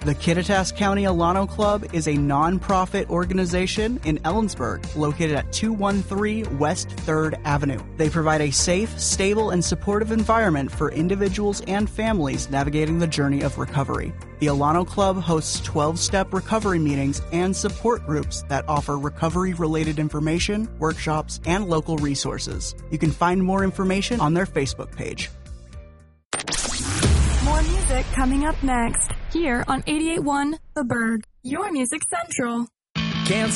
The Kittitas County Alano Club is a nonprofit organization in Ellensburg located at 213 West 3rd Avenue. They provide a safe, stable, and supportive environment for individuals and families navigating the journey of recovery. The Alano Club hosts 12-step recovery meetings and support groups that offer recovery-related information, workshops, and local resources. You can find more information on their Facebook page. More music coming up next, here on 88.1 The Berg, your music central.